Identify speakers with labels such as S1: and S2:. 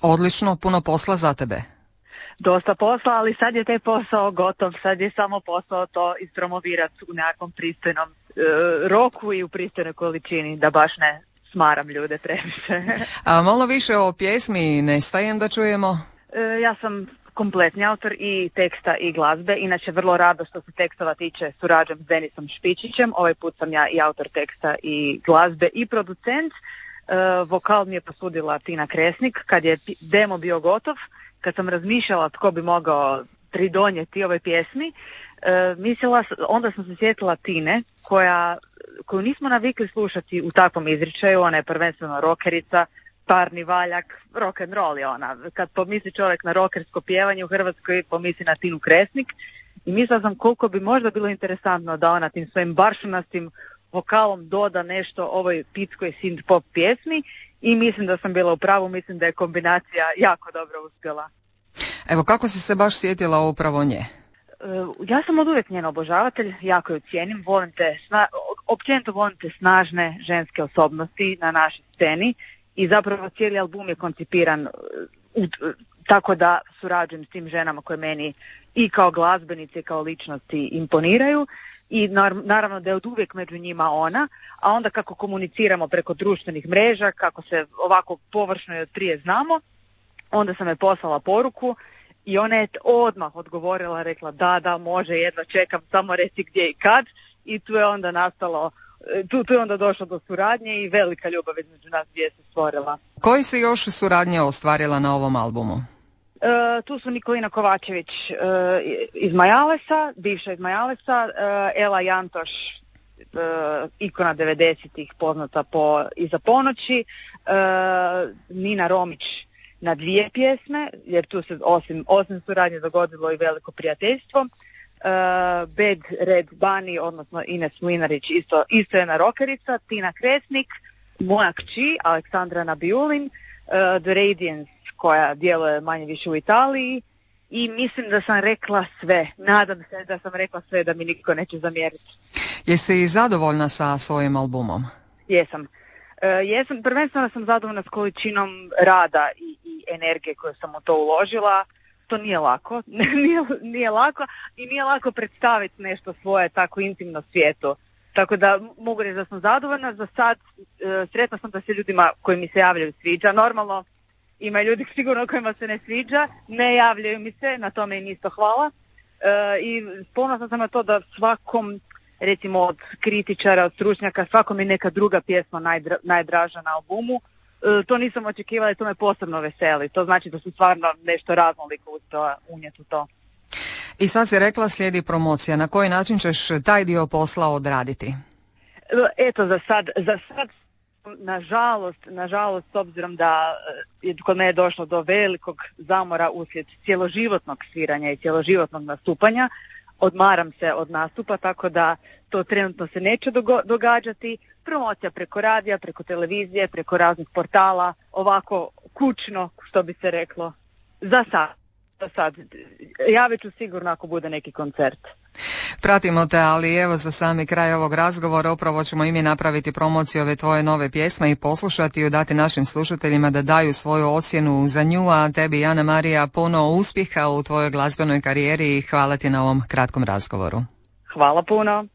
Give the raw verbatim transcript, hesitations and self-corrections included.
S1: Odlično, puno posla za tebe.
S2: Dosta posla, ali sad je taj posao gotov, sad je samo posao to ispromovirati u nekakvom pristojnom e, roku i u pristojnoj količini, da baš ne smaram ljude previše.
S1: A malo više o pjesmi Nestajem da čujemo?
S2: E, ja sam kompletni autor i teksta i glazbe, inače vrlo rado što se tekstova tiče surađujem s Denisom Špičićem, ovaj put sam ja i autor teksta i glazbe i producent. E, vokal mi je posudila Tina Kresnik kad je demo bio gotov. Kad sam razmišljala tko bi mogao pridonijeti ovoj pjesmi, e, mislila, onda sam se sjetila Tine, koja, koju nismo navikli slušati u takvom izričaju. Ona je prvenstveno rockerica, parni valjak, rock and roll je ona. Kad pomisli čovjek na rockersko pjevanje u Hrvatskoj, pomisli na Tinu Kresnik. I mislila sam koliko bi možda bilo interesantno da ona tim svojim baršunastim vokalom doda nešto ovoj pitskoj synth pop pjesmi. I mislim da sam bila u pravu, mislim da je kombinacija jako dobro uspjela.
S1: Evo, kako si se baš sjetila upravo nje?
S2: Ja sam od uvijek njen obožavatelj, jako ju cijenim, volim te, sna, općenito volim te snažne ženske osobnosti na našoj sceni i zapravo cijeli album je koncipiran uh, tako da surađujem s tim ženama koje meni i kao glazbenice i kao ličnosti imponiraju. I naravno da je od uvijek među njima ona, a onda kako komuniciramo preko društvenih mreža, kako se ovako površno i od prije znamo, onda sam je poslala poruku i ona je odmah odgovorila, rekla da, da, može, jedva čekam, samo reci gdje i kad. I tu je onda nastalo, tu, tu je onda došlo do suradnje i velika ljubav između nas dvije se stvorila.
S1: Koji si još suradnje ostvarila na ovom albumu?
S2: E, tu su Nikolina Kovačević e, iz Majalesa, bivša iz Majalesa, e, Ela Jantoš, e, ikona devedesetih, poznata po Iza ponoći, e, Nina Romić na dvije pjesme, jer tu se osim, osim suradnje dogodilo i veliko prijateljstvo. E, Bed Red Bunny, odnosno Ines Mlinarić, isto, isto jedna rokerica, Tina Kresnik, moja kći, Aleksandra Nabiulin, e, The Radiance, koja djeluje manje više u Italiji i mislim da sam rekla sve. Nadam se da sam rekla sve da mi niko neće zamjeriti.
S1: Jesi zadovoljna sa svojim albumom?
S2: Jesam. E, jesam. Prvenstveno sam zadovoljna s količinom rada i, i energije koju sam u to uložila. To nije lako. nije, nije lako i nije lako predstaviti nešto svoje tako intimno svijetu. Tako da mogu reći da sam zadovoljna. Za sad e, sretna sam da se ljudima koji mi se javljaju sviđa. Normalno ima ljudi sigurno kojima se ne sviđa, ne javljaju mi se, na tome im isto hvala. E, I ponosna sam na to da svakom, recimo od kritičara, od stručnjaka, svakom je neka druga pjesma najdra, najdraža na albumu. E, to nisam očekivala i to me posebno veseli. To znači da su stvarno nešto raznoliko uspjela unijeti u to.
S1: I sad si rekla slijedi promocija. Na koji način ćeš taj dio posla odraditi?
S2: Eto, za sad, za sad Nažalost, nažalost, s obzirom da je kod mene došlo do velikog zamora uslijed cjeloživotnog sviranja i cjeloživotnog nastupanja, odmaram se od nastupa, tako da to trenutno se neće događati. Promocija preko radija, preko televizije, preko raznih portala, ovako kućno, što bi se reklo, za sad. Za sad. Javit ću sigurno ako bude neki koncert.
S1: Pratimo te, ali evo za sami kraj ovog razgovora upravo ćemo i mi napraviti promociju ove tvoje nove pjesme i poslušati ju, dati našim slušateljima da daju svoju ocjenu za nju, a tebi, Ana Marija, puno uspjeha u tvojoj glazbenoj karijeri i hvala ti na ovom kratkom razgovoru.
S2: Hvala puno.